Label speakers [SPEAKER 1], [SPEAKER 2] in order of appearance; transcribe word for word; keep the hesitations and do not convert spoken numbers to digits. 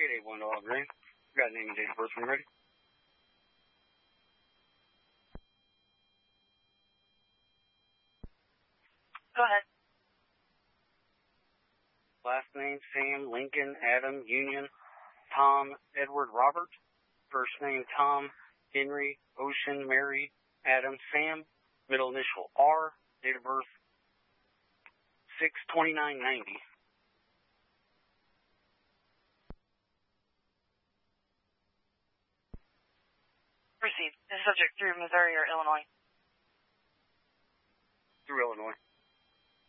[SPEAKER 1] eight eight one Dog Green. Got name and date of birth when ready.
[SPEAKER 2] Go ahead.
[SPEAKER 1] Last name, Sam, Lincoln, Adam, Union, Tom, Edward, Robert. First name, Tom, Henry, Ocean, Mary, Adam, Sam. Middle initial, R. Date of birth, six twenty-nine ninety.
[SPEAKER 2] Proceed. Is subject through Missouri or Illinois?
[SPEAKER 1] Through Illinois.